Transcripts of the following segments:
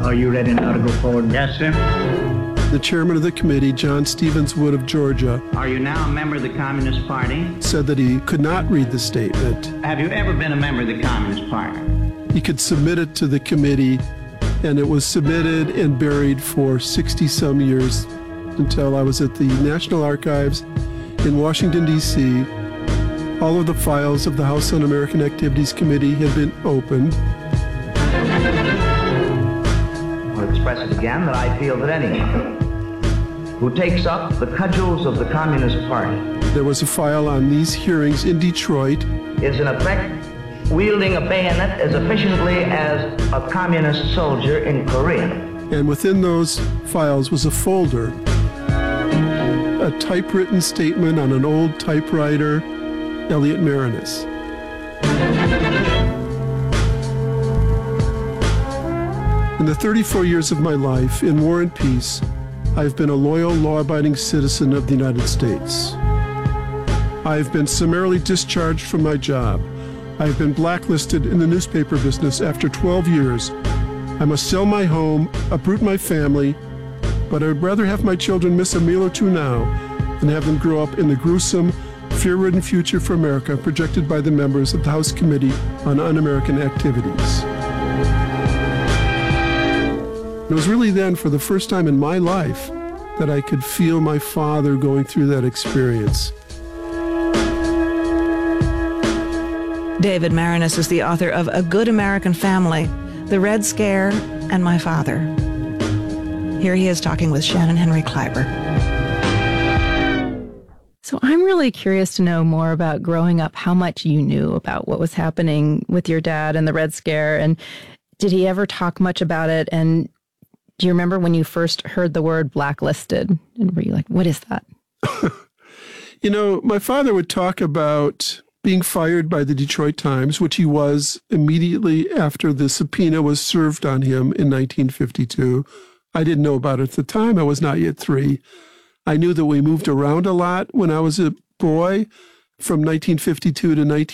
Are you ready now to go forward? Yes, sir. The chairman of the committee, John Stevens Wood of Georgia, Are you now a member of the Communist Party? said that he could not read the statement. Have you ever been a member of the Communist Party? He could submit it to the committee, and it was submitted and buried for 60-some years until I was at the National Archives in Washington, D.C. All of the files of the House Un-American Activities Committee had been opened. I'll express it again that I feel that anyone who takes up the cudgels of the Communist Party There was a file on these hearings in Detroit. is in effect wielding a bayonet as efficiently as a communist soldier in Korea. And within those files was a folder, a typewritten statement on an old typewriter, Elliot Marinus. In the 34 years of my life, in war and peace, I've been a loyal, law-abiding citizen of the United States. I've been summarily discharged from my job. I've been blacklisted in the newspaper business after 12 years. I must sell my home, uproot my family, but I would rather have my children miss a meal or two now than have them grow up in the gruesome, fear-ridden future for America projected by the members of the House Committee on Un-American Activities. It was really then, for the first time in my life, that I could feel my father going through that experience. David Marinus is the author of A Good American Family, The Red Scare, and My Father. Here he is talking with Shannon Henry Kleiber. So I'm really curious to know more about growing up, how much you knew about what was happening with your dad and the Red Scare, and did he ever talk much about it? And do you remember when you first heard the word blacklisted? And were you like, what is that? You know, my father would talk about being fired by the Detroit Times, which he was immediately after the subpoena was served on him in 1952. I didn't know about it at the time. I was not yet 3. I knew that we moved around a lot when I was a boy. From 1952 to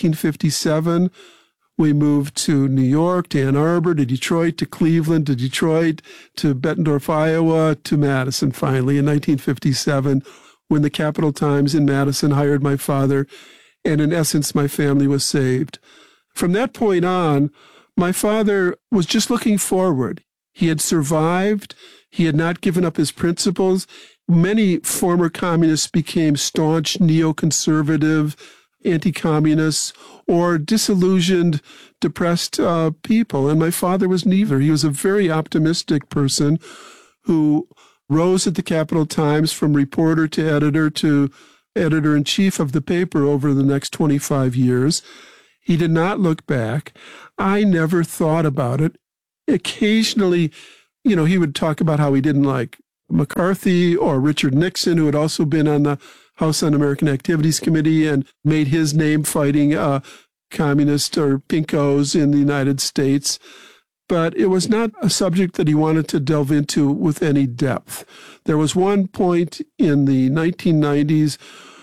1957, we moved to New York, to Ann Arbor, to Detroit, to Cleveland, to Detroit, to Bettendorf, Iowa, to Madison finally in 1957, when the Capital Times in Madison hired my father, and in essence, my family was saved. From that point on, my father was just looking forward. He had survived. He had not given up his principles. Many former communists became staunch neoconservative, anti-communists, or disillusioned, depressed people. And my father was neither. He was a very optimistic person who rose at the Capital Times from reporter to editor-in-chief of the paper over the next 25 years. He did not look back. I never thought about it. Occasionally, you know, he would talk about how he didn't like McCarthy or Richard Nixon, who had also been on the House Un-American Activities Committee and made his name fighting communists or pinkos in the United States. But it was not a subject that he wanted to delve into with any depth. There was one point in the 1990s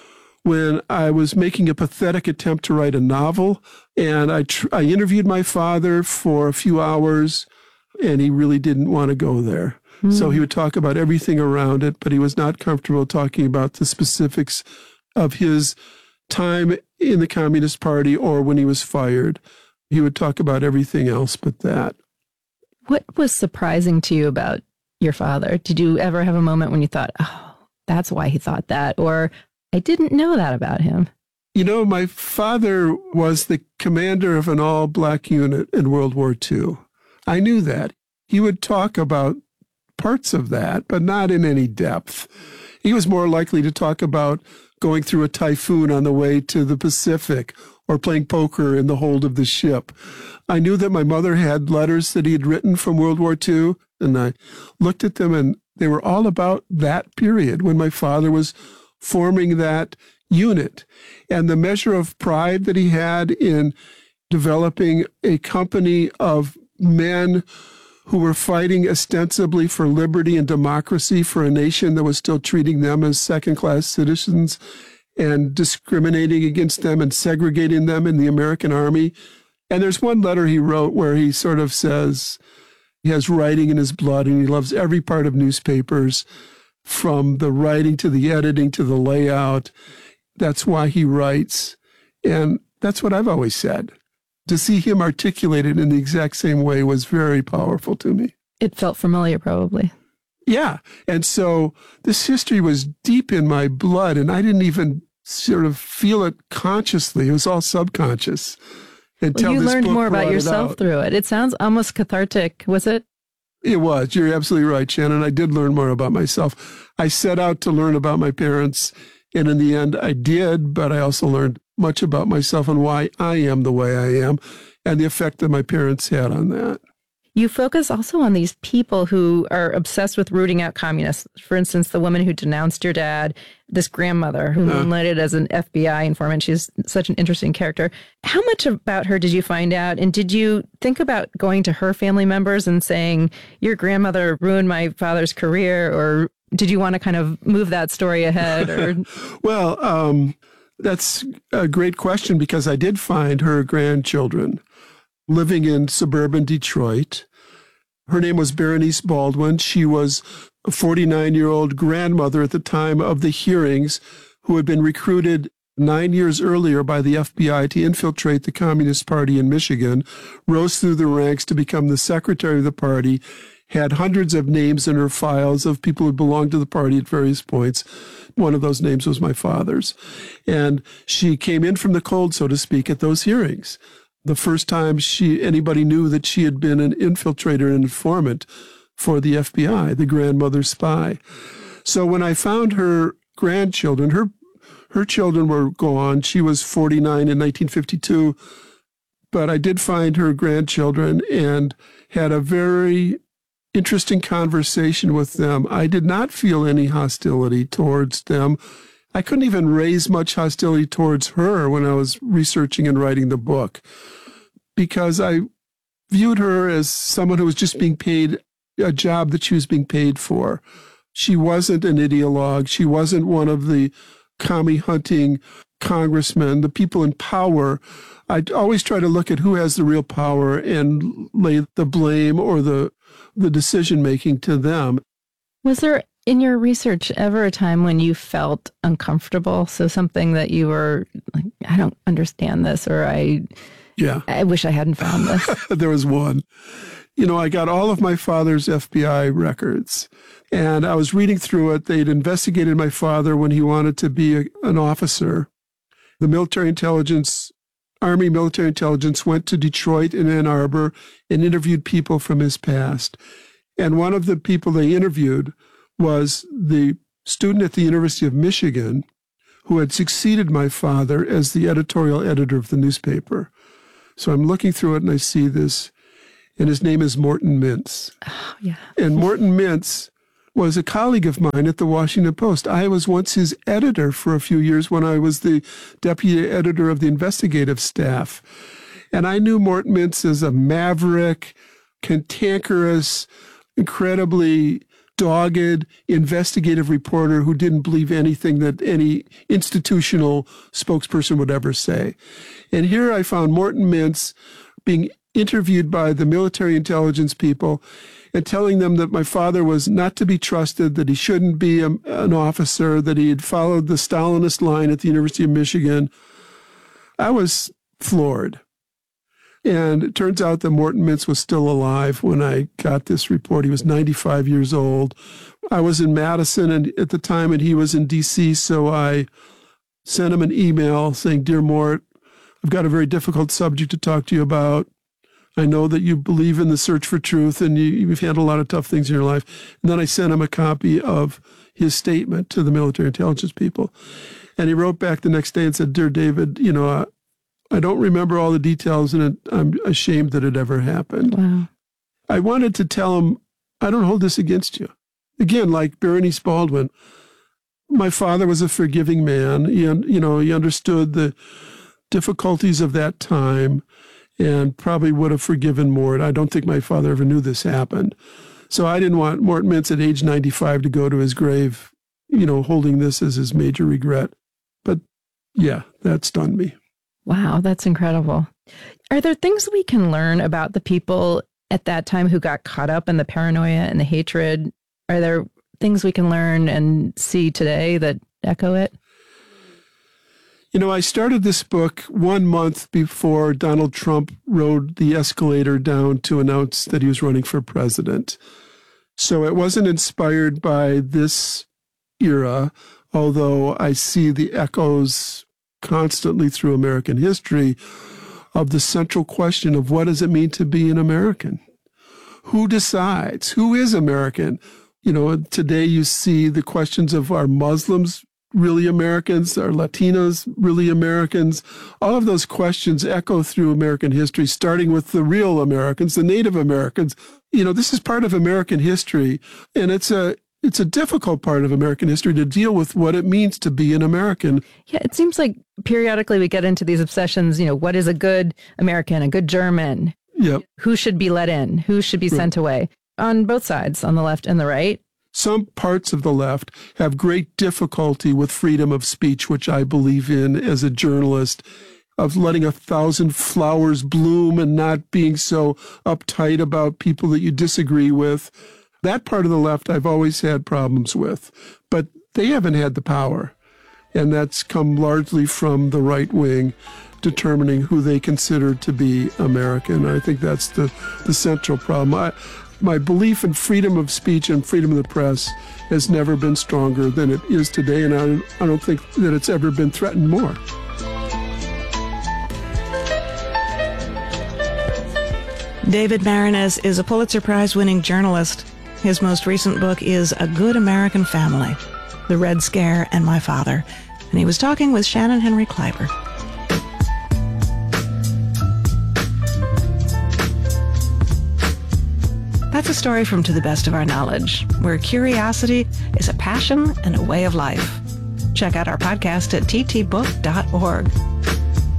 when I was making a pathetic attempt to write a novel, and I interviewed my father for a few hours, and he really didn't want to go there. So he would talk about everything around it, but he was not comfortable talking about the specifics of his time in the Communist Party or when he was fired. He would talk about everything else but that. What was surprising to you about your father? Did you ever have a moment when you thought, oh, that's why he thought that? Or I didn't know that about him? You know, my father was the commander of an all-black unit in World War II. I knew that. He would talk about parts of that, but not in any depth. He was more likely to talk about going through a typhoon on the way to the Pacific or playing poker in the hold of the ship. I knew that my mother had letters that he had written from World War II, and I looked at them, and they were all about that period when my father was forming that unit. And the measure of pride that he had in developing a company of men who were fighting ostensibly for liberty and democracy for a nation that was still treating them as second-class citizens and discriminating against them and segregating them in the American army. And there's one letter he wrote where he sort of says, He has writing in his blood, and he loves every part of newspapers, from the writing to the editing to the layout. That's why he writes. And that's what I've always said. To see him articulated in the exact same way was very powerful to me. It felt familiar, probably. Yeah. And so this history was deep in my blood, and I didn't even sort of feel it consciously. It was all subconscious. Well, you learned more about yourself through it. It sounds almost cathartic, was it? It was. You're absolutely right, Shannon. I did learn more about myself. I set out to learn about my parents, and in the end, I did, but I also learned much about myself and why I am the way I am and the effect that my parents had on that. You focus also on these people who are obsessed with rooting out communists. For instance, the woman who denounced your dad, this grandmother who moonlighted as an FBI informant. She's such an interesting character. How much about her did you find out? And did you think about going to her family members and saying, your grandmother ruined my father's career? Or did you want to kind of move that story ahead? Or Well, that's a great question, because I did find her grandchildren living in suburban Detroit. Her name was Berenice Baldwin. She was a 49-year-old grandmother at the time of the hearings, who had been recruited 9 years earlier by the FBI to infiltrate the Communist Party in Michigan, rose through the ranks to become the secretary of the party, had hundreds of names in her files of people who belonged to the party at various points. One of those names was my father's. And she came in from the cold, so to speak, at those hearings. The first time anybody knew that she had been an infiltrator and informant for the FBI, the grandmother spy. So when I found her grandchildren, her children were gone. She was 49 in 1952, but I did find her grandchildren and had a very interesting conversation with them. I did not feel any hostility towards them. I couldn't even raise much hostility towards her when I was researching and writing the book, because I viewed her as someone who was just being paid a job that she was being paid for. She wasn't an ideologue. She wasn't one of the commie hunting congressmen, the people in power. I always try to look at who has the real power and lay the blame or the decision-making to them. was there in your research ever a time when you felt uncomfortable? So something that you were like, I don't understand this, or I wish I hadn't found this. There was one. I got all of my father's FBI records, and I was reading through it. They'd investigated my father when he wanted to be an officer. The Army military intelligence went to Detroit and Ann Arbor and interviewed people from his past. And one of the people they interviewed was the student at the University of Michigan who had succeeded my father as the editorial editor of the newspaper. So I'm looking through it and I see this, and his name is Morton Mintz. Oh, yeah. And Morton Mintz was a colleague of mine at the Washington Post. I was once his editor for a few years when I was the deputy editor of the investigative staff. And I knew Morton Mintz as a maverick, cantankerous, incredibly dogged investigative reporter who didn't believe anything that any institutional spokesperson would ever say. And here I found Morton Mintz being interviewed by the military intelligence people and telling them that my father was not to be trusted, that he shouldn't be an officer, that he had followed the Stalinist line at the University of Michigan. I was floored. And it turns out that Morton Mintz was still alive when I got this report. He was 95 years old. I was in Madison at the time, and he was in D.C., so I sent him an email saying, "Dear Mort, I've got a very difficult subject to talk to you about. I know that you believe in the search for truth, and you've handled a lot of tough things in your life." And then I sent him a copy of his statement to the military intelligence people. And he wrote back the next day and said, "Dear David, I don't remember all the details, and I'm ashamed that it ever happened." Wow. I wanted to tell him, I don't hold this against you. Again, like Berenice Baldwin, my father was a forgiving man. He understood the difficulties of that time and probably would have forgiven Mort. I don't think my father ever knew this happened. So I didn't want Morton Mintz at age 95 to go to his grave, holding this as his major regret. But yeah, that stunned me. Wow, that's incredible. Are there things we can learn about the people at that time who got caught up in the paranoia and the hatred? Are there things we can learn and see today that echo it? You know, I started this book 1 month before Donald Trump rode the escalator down to announce that he was running for president. So it wasn't inspired by this era, although I see the echoes constantly through American history of the central question of what does it mean to be an American? Who decides? Who is American? You know, today you see the questions of, are Muslims really Americans? Are Latinos really Americans? All of those questions echo through American history, starting with the real Americans, the Native Americans. You know, this is part of American history, and it's a difficult part of American history to deal with what it means to be an American. Yeah, it seems like periodically we get into these obsessions, you know, what is a good American, a good German? Yep. Who should be let in? Who should be sent away? On both sides, on the left and the right. Some parts of the left have great difficulty with freedom of speech, which I believe in as a journalist, of letting 1,000 flowers bloom and not being so uptight about people that you disagree with. That part of the left I've always had problems with, but they haven't had the power. And that's come largely from the right wing determining who they consider to be American. I think that's the central problem. My belief in freedom of speech and freedom of the press has never been stronger than it is today, and I don't think that it's ever been threatened more. David Maraniss is a Pulitzer Prize-winning journalist. His most recent book is A Good American Family, The Red Scare and My Father. And he was talking with Shannon Henry Kleiber. That's a story from To the Best of Our Knowledge, where curiosity is a passion and a way of life. Check out our podcast at ttbook.org.